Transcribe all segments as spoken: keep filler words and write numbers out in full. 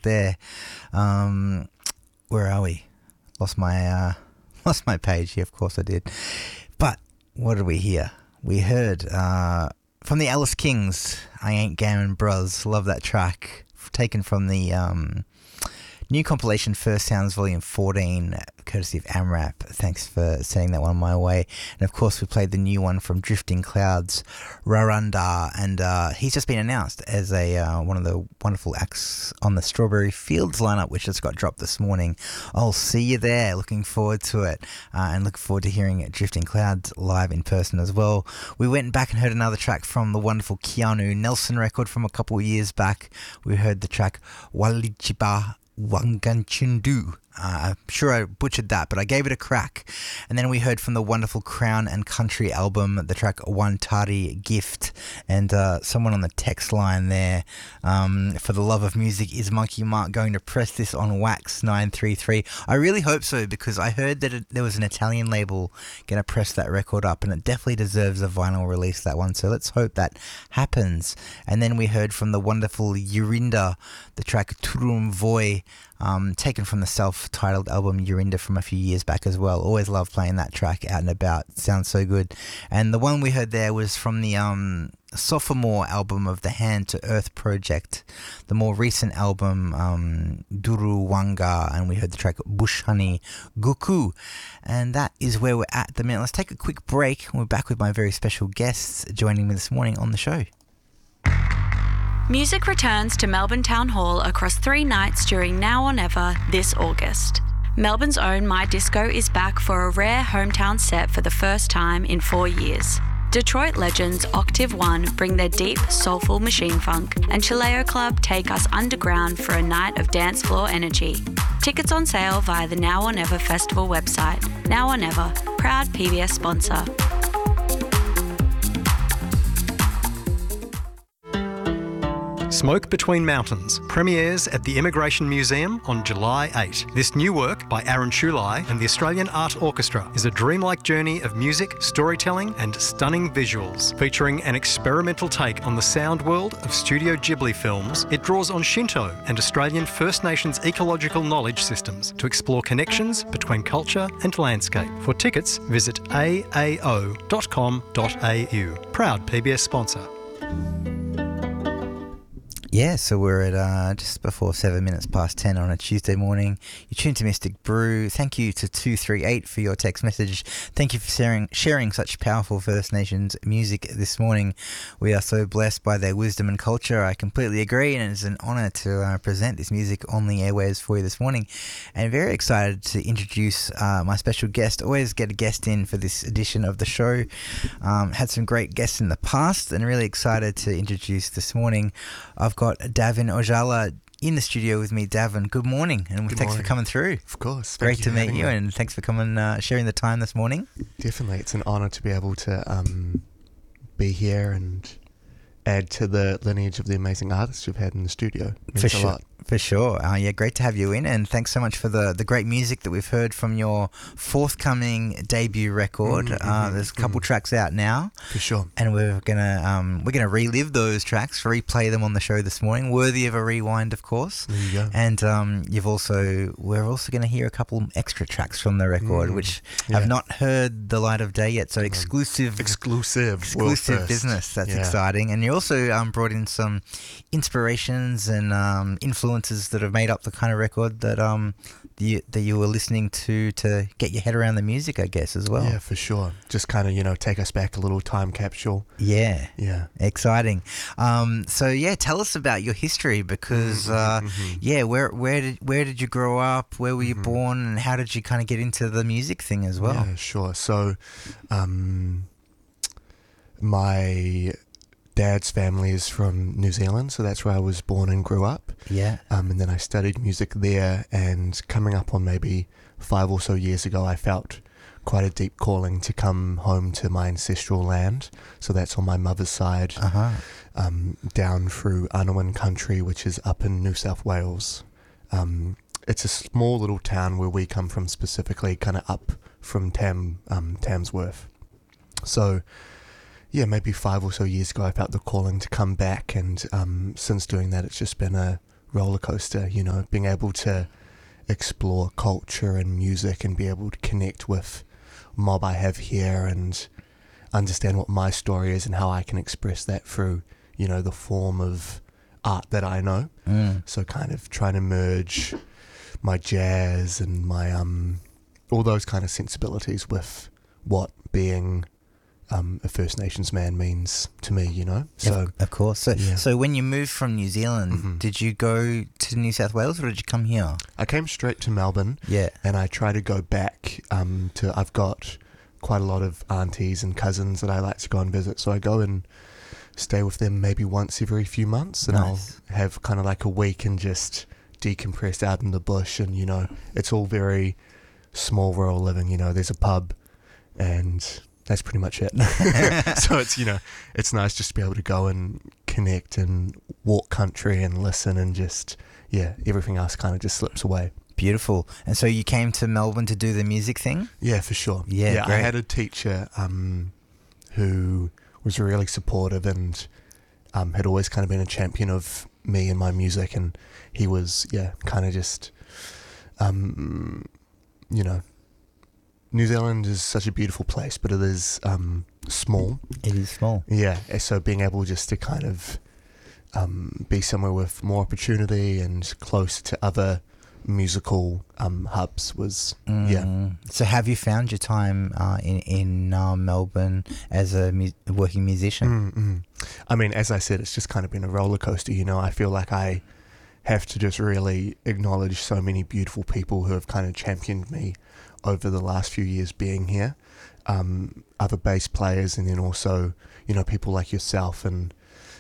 record there. Um, where are we? Lost my uh, lost my page. Yeah, of course I did. But what did we hear? We heard uh, from the Alice Kings, I Ain't Gammon Bros. Love that track. Taken from the um, new compilation First Sounds Volume fourteen, courtesy of AMRAP. Thanks for sending that one my way. And of course we played the new one from Drifting Clouds, Raranda, and uh, he's just been announced as a uh, one of the wonderful acts on the Strawberry Fields lineup, which just got dropped this morning. I'll see you there. Looking forward to it, uh, and looking forward to hearing Drifting Clouds live in person as well. We went back and heard another track from the wonderful Keanu Nelson record from a couple of years back. We heard the track Walichiba Wanganchundu. Uh, I'm sure I butchered that, but I gave it a crack. And then we heard from the wonderful Crown and Country album, the track Wantari Gift. And uh, someone on the text line there, um, for the love of music, is Monkey Mark going to press this on Wax nine three three? I really hope so, because I heard that it, there was an Italian label going to press that record up, and it definitely deserves a vinyl release, that one. So let's hope that happens. And then we heard from the wonderful Yurinda, the track Turum Voi, Um, taken from the self-titled album Yurinda from a few years back as well. Always love playing that track out and about. It sounds so good. And the one we heard there was from the um, sophomore album of the Hand to Earth project, the more recent album um, Duru Wanga, and we heard the track Bush Honey Guku. And that is where we're at the minute. Let's take a quick break, and we're back with my very special guests joining me this morning on the show. Music returns to Melbourne Town Hall across three nights during Now or Never this August. Melbourne's own My Disco is back for a rare hometown set for the first time in four years. Detroit legends Octave One bring their deep, soulful machine funk, and Chileo Club take us underground for a night of dance floor energy. Tickets on sale via the Now or Never Festival website. Now or Never, proud P B S sponsor. Smoke Between Mountains premieres at the Immigration Museum on July eighth. This new work by Aaron Shulai and the Australian Art Orchestra is a dreamlike journey of music, storytelling and stunning visuals. Featuring an experimental take on the sound world of Studio Ghibli films, it draws on Shinto and Australian First Nations ecological knowledge systems to explore connections between culture and landscape. For tickets, visit a a o dot com dot a u. Proud P B S sponsor. Yeah, so we're at uh, just before seven minutes past ten on a Tuesday morning. You're tuned to Mystic Brew. Thank you to two three eight for your text message. Thank you for sharing, sharing such powerful First Nations music this morning. We are so blessed by their wisdom and culture. I completely agree, and it's an honour to uh, present this music on the airwaves for you this morning. And very excited to introduce uh, my special guest. Always get a guest in for this edition of the show. Um, had some great guests in the past, and really excited to introduce this morning. I've got Davin Ojala in the studio with me. Davin, good morning, and good thanks morning. for coming through. Of course. Great you to meet you, me. and thanks for coming, uh, sharing the time this morning. Definitely. It's an honour to be able to um, be here and add to the lineage of the amazing artists you've had in the studio. It means For a sure. lot. For sure. Uh, yeah, great to have you in, and thanks so much for the, the great music that we've heard from your forthcoming debut record. Mm-hmm, uh, there's a couple mm. tracks out now. For sure. And we're gonna um, we're gonna relive those tracks, replay them on the show this morning. Worthy of a rewind, of course. There you go. And um, you've also we're also gonna hear a couple extra tracks from the record, Mm, which yeah. have not heard the light of day yet. So exclusive, Exclusive. exclusive world first. business. That's Yeah. exciting. And you also um, brought in some inspirations and um, influences that have made up the kind of record that um you, that you were listening to to get your head around the music, I guess, as well. Yeah, for sure. Just kind of, you know, take us back a little time capsule. Yeah. Yeah. Exciting. Um, so yeah, tell us about your history, because uh, mm-hmm. yeah, where where did where did you grow up? Where were you Mm-hmm. born, and how did you kind of get into the music thing as well? Yeah, sure. So, um, my dad's family is from New Zealand, so that's where I was born and grew up. Yeah. Um, and then I studied music there, and coming up on maybe five or so years ago, I felt quite a deep calling to come home to my ancestral land. So that's on my mother's side, Uh-huh. um, down through Anawan country, which is up in New South Wales. Um, it's a small little town where we come from specifically, kind of up from Tam, um, Tamsworth. So yeah, maybe five or so years ago, I felt the calling to come back, and um, since doing that, it's just been a roller coaster, you know, being able to explore culture and music and be able to connect with mob I have here and understand what my story is and how I can express that through, you know, the form of art that I know. Mm. So kind of trying to merge my jazz and my um all those kind of sensibilities with what being um, a First Nations man means to me, you know. So of, of course. So, yeah. so when you moved from New Zealand, Mhm. did you go to New South Wales or did you come here? I came straight to Melbourne, Yeah. and I try to go back um, to. I've got quite a lot of aunties and cousins that I like to go and visit, so I go and stay with them maybe once every few months, and Nice. I'll have kind of like a week and just decompress out in the bush, and you know, it's all very small rural living. You know, there's a pub, and that's pretty much it. So it's, you know, it's nice just to be able to go and connect and walk country and listen and just, yeah, everything else kind of just slips away. Beautiful. And so you came to Melbourne to do the music thing? Yeah, for sure. Yeah, yeah I great. had a teacher um, who was really supportive and um, had always kind of been a champion of me and my music, and he was, yeah, kind of just, um, you know, New Zealand is such a beautiful place, but it is um, small. It is small. Yeah, and so being able just to kind of um, be somewhere with more opportunity and close to other musical um, hubs was, yeah. Mm. So have you found your time uh, in, in uh, Melbourne as a mu- working musician? Mm-mm. I mean, as I said, it's just kind of been a roller coaster, you know. I feel like I have to just really acknowledge so many beautiful people who have kind of championed me over the last few years being here. Um, other bass players, and then also, you know, people like yourself and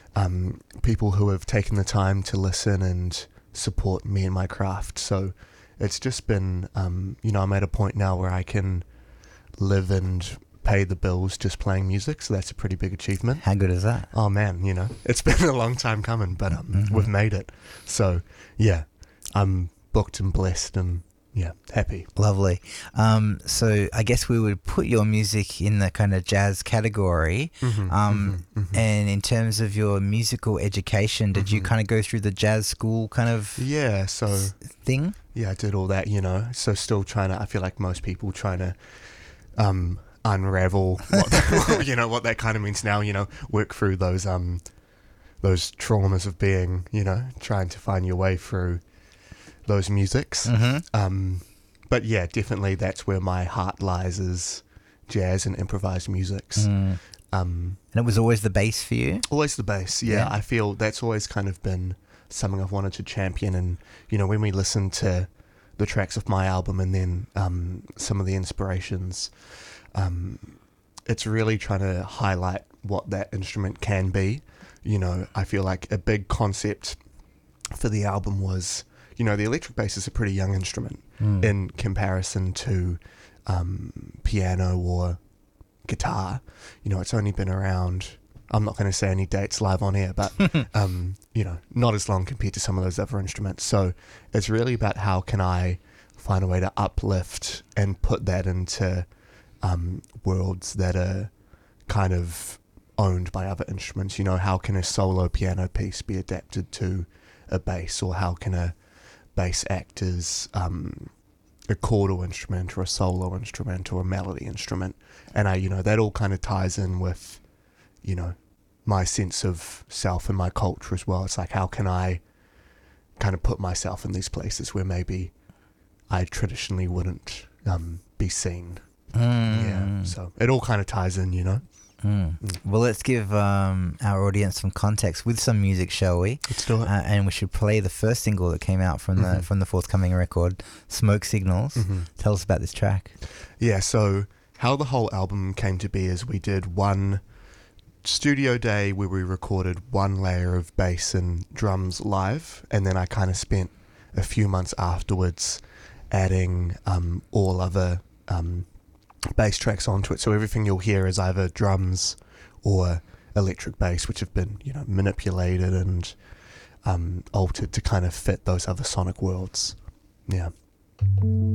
um, people who have taken the time to listen and support me and my craft. So it's just been, um, you know, I'm at a point now where I can live and pay the bills just playing music, so that's a pretty big achievement. How good is that? Oh man, you know, it's been a long time coming, but um, Mhm. we've made it. So yeah, I'm booked and blessed and yeah, happy. Lovely. Um, so I guess we would put your music in the kind of jazz category. Mhm, Um, mhm, mhm. And in terms of your musical education, did you Mhm. kind of go through the jazz school kind of Yeah, so s- thing? yeah, I did all that, you know. So still trying to, I feel like most people trying to um, unravel what that, you know, what that kind of means now, you know, work through those um those traumas of being, you know, trying to find your way through those musics. Mm-hmm. Um, but yeah, definitely that's where my heart lies, is jazz and improvised musics. Mm. Um, And it was always the bass for you? always the bass. Yeah, Yeah. I feel that's always kind of been something I've wanted to champion. And, you know, when we listen to the tracks of my album and then um, some of the inspirations, um, it's really trying to highlight what that instrument can be. You know, I feel like a big concept for the album was, you know, the electric bass is a pretty young instrument Mm. in comparison to um, piano or guitar. You know, it's only been around, I'm not going to say any dates live on air, but, um, you know, not as long compared to some of those other instruments. So it's really about how can I find a way to uplift and put that into um, worlds that are kind of owned by other instruments. You know, how can a solo piano piece be adapted to a bass, or how can a bass act as um, a chordal instrument or a solo instrument or a melody instrument. And I, you know, that all kind of ties in with, you know, my sense of self and my culture as well. It's like, how can I kind of put myself in these places where maybe I traditionally wouldn't um, be seen. Mm. Yeah, so it all kind of ties in, you know. Mm. Well, let's give um, our audience some context with some music, shall we? Let's do it. Uh, and we should play the first single that came out from the Mhm. from the forthcoming record, Smoke Signals. Mhm. Tell us about this track. Yeah, so how the whole album came to be is we did one studio day where we recorded one layer of bass and drums live, and then I kind of spent a few months afterwards adding um, all other um, bass tracks onto it. So everything you'll hear is either drums or electric bass, which have been, you know, manipulated and um, altered to kind of fit those other sonic worlds. Yeah.